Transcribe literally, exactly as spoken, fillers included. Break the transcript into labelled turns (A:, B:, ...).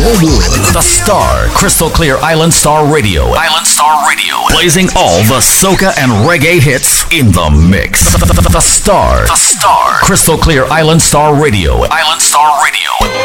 A: The Star, Crystal Clear Island Star Radio. Island Star Radio. Blazing all the soca and reggae hits in the mix. The Star. The Star. Crystal Clear Island Star Radio. Island Star Radio.